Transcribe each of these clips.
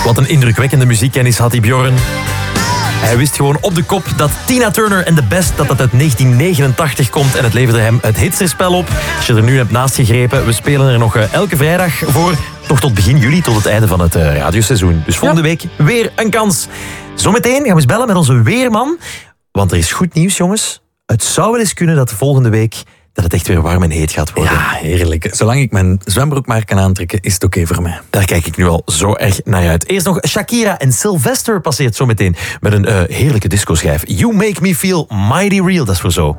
Wat een indrukwekkende muziekkennis had die Björn. Hij wist gewoon op de kop dat Tina Turner en The Best dat uit 1989 komt en het leverde hem het hitserspel op. Als je er nu hebt naast gegrepen, we spelen er nog elke vrijdag voor. Toch tot begin juli, tot het einde van het radioseizoen. Dus volgende week weer een kans. Zometeen gaan we eens bellen met onze weerman. Want er is goed nieuws, jongens. Het zou wel eens kunnen dat volgende week dat het echt weer warm en heet gaat worden. Ja, heerlijk. Zolang ik mijn zwembroek maar kan aantrekken, is het oké voor mij. Daar kijk ik nu al zo erg naar uit. Eerst nog Shakira en Sylvester passeert zo meteen met een heerlijke discoschijf. You Make Me Feel Mighty Real, dat is voor zo.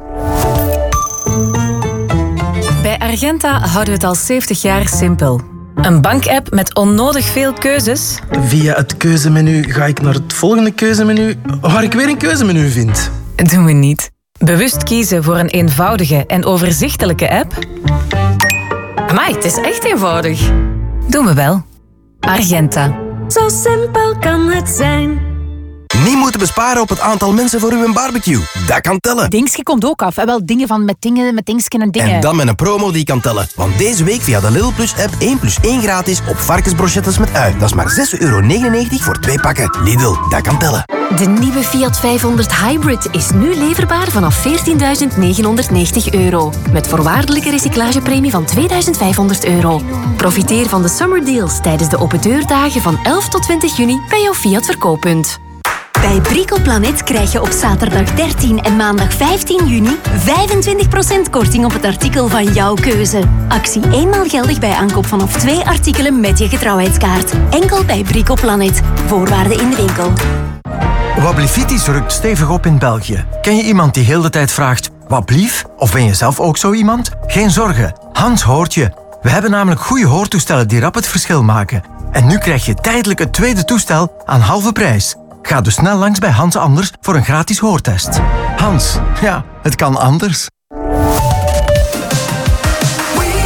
Bij Argenta houden we het al 70 jaar simpel. Een bankapp met onnodig veel keuzes. Via het keuzemenu ga ik naar het volgende keuzemenu, waar ik weer een keuzemenu vind. Doen we niet. Bewust kiezen voor een eenvoudige en overzichtelijke app. Amai, het is echt eenvoudig. Doen we wel. Argenta. Zo simpel kan het zijn. Niet moeten besparen op het aantal mensen voor uw barbecue. Dat kan tellen. Dingsje komt ook af. Wel dingen van met dingsken en dingen. En dan met een promo die kan tellen. Want deze week via de Lidl Plus app 1 plus 1 gratis op varkensbrochettes met ui. Dat is maar €6,99 voor 2 pakken. Lidl, dat kan tellen. De nieuwe Fiat 500 Hybrid is nu leverbaar vanaf €14.990. Met voorwaardelijke recyclagepremie van €2.500. Profiteer van de summer deals tijdens de open deurdagen van 11 tot 20 juni bij jouw Fiat verkooppunt. Bij Brico Planet krijg je op zaterdag 13 en maandag 15 juni 25% korting op het artikel van jouw keuze. Actie eenmaal geldig bij aankoop vanaf 2 artikelen met je getrouwheidskaart. Enkel bij Brico Planet. Voorwaarden in de winkel. Wablifitis rukt stevig op in België. Ken je iemand die heel de tijd vraagt, wat blief? Of ben je zelf ook zo iemand? Geen zorgen, Hans hoort je. We hebben namelijk goede hoortoestellen die rap het verschil maken. En nu krijg je tijdelijk het tweede toestel aan halve prijs. Ga dus snel langs bij Hans Anders voor een gratis hoortest. Hans, ja, het kan anders.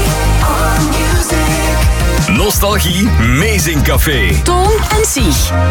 Nostalgie Mazing Café. Toon en Sieg.